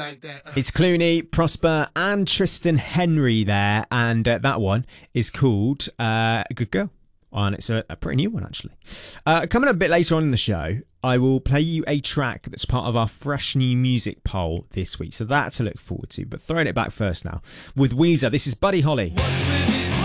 like that. It's Clooney, Prosper, and Tristan Henry there, and that one is called Good Girl. And it's a pretty new one, actually. Coming up a bit later on in the show, I will play you a track that's part of our fresh new music poll this week. So that's to look forward to. But throwing it back first now with Weezer. This is Buddy Holly. What's with these